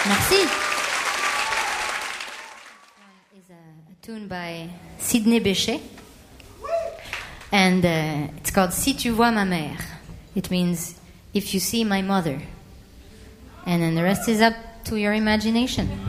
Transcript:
Merci. Is a tune by Sidney Bechet, and it's called Si tu vois ma mère. It means if you see my mother, and then the rest is up to your imagination.